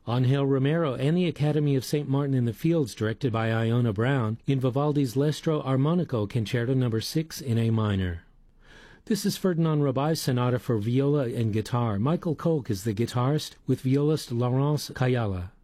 Angel Romero and the Academy of St. Martin in the Fields, directed by Iona Brown, in Vivaldi's L'Estro Armonico Concerto No. 6 in A minor. This is Ferdinand Rabai's sonata for viola and guitar. Michael Kolk is the guitarist, with violist Laurence Kayala.